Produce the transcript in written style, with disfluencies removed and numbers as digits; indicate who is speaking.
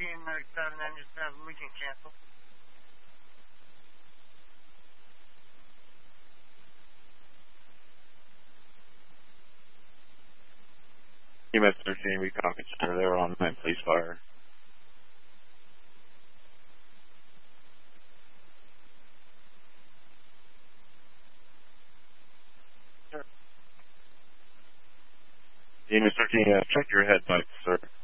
Speaker 1: Medic 7 engine 7, we can cancel.
Speaker 2: EMS 13, we copy, sir. They were on line, please fire.
Speaker 1: Sure.
Speaker 2: EMS 13, check your head pipe, sir.